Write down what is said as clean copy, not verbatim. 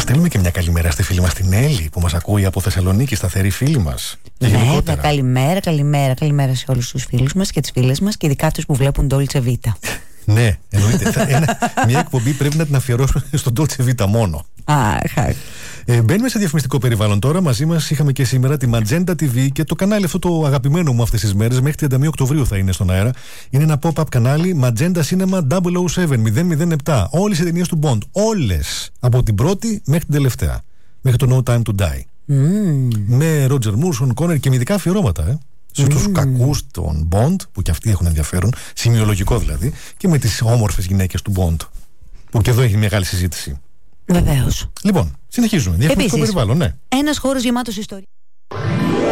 στέλνουμε και μια καλημέρα στη φίλη μας την Έλλη που μας ακούει από Θεσσαλονίκη, σταθερή φίλη μας. Ναι, καλημέρα σε όλους τους φίλους μας και τις φίλες μας και ειδικά αυτούς που βλέπουν Dolce Vita. Ναι, εννοείται. Μια εκπομπή πρέπει να την αφιερώσουμε στον Dolce Vita μόνο. Μπαίνουμε σε διαφημιστικό περιβάλλον τώρα. Μαζί μας είχαμε και σήμερα τη Magenta TV και το κανάλι αυτό το αγαπημένο μου αυτές τις μέρες. Μέχρι 31 Οκτωβρίου θα είναι στον αέρα. Είναι ένα pop-up κανάλι Magenta Cinema 007. Όλες οι ταινίες του Bond. Όλες. Από την πρώτη μέχρι την τελευταία. Μέχρι το No Time to Die. Με Roger Moore, Sean Connery και με ειδικά αφιερώματα. Στους κακούς των Bond, που και αυτοί έχουν ενδιαφέρον, σημειολογικό δηλαδή, και με τις όμορφες γυναίκες του Bond, που και εδώ έχει μεγάλη συζήτηση. Βεβαίως. Λοιπόν, συνεχίζουμε. Διαφημιστικό περιβάλλον, ναι. Ένας χώρος γεμάτος ιστορία.